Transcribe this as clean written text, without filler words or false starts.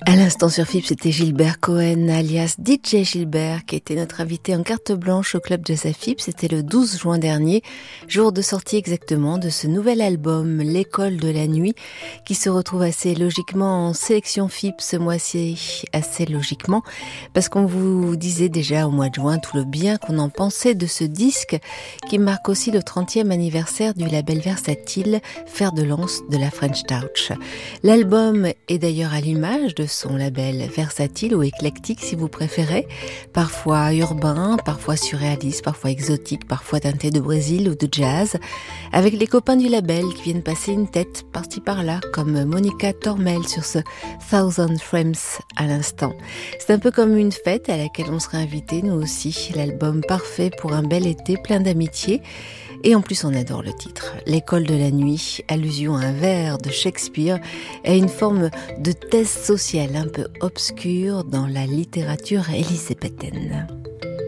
À l'instant sur FIP, c'était Gilbert Cohen, alias DJ Gilbert, qui était notre invité en carte blanche au Club Jazz à FIP. C'était le 12 juin dernier, jour de sortie exactement de ce nouvel album, L'école de la nuit, qui se retrouve assez logiquement en sélection FIP ce mois-ci, assez logiquement, parce qu'on vous disait déjà au mois de juin tout le bien qu'on en pensait de ce disque, qui marque aussi le 30e anniversaire du label versatile Fer de Lance de la French Touch. L'album est d'ailleurs à l'image de son label versatile ou éclectique si vous préférez, parfois urbain, parfois surréaliste, parfois exotique, parfois teinté de Brésil ou de jazz, avec les copains du label qui viennent passer une tête par-ci par-là, comme Monica Tormel sur ce Thousand Frames à l'instant. C'est un peu comme une fête à laquelle on serait invité, nous aussi, l'album parfait pour un bel été plein d'amitié. Et en plus, on adore le titre. L'école de la nuit, allusion à un vers de Shakespeare et à une forme de thèse sociale un peu obscure dans la littérature élisabéthaine.